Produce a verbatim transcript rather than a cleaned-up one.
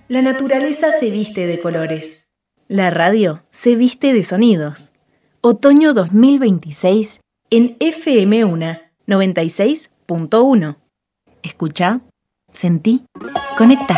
La naturaleza se viste de colores. La radio se viste de sonidos. Otoño dos mil veintiséis en F M UNA noventa y seis punto uno. Escucha, sentí, conecta.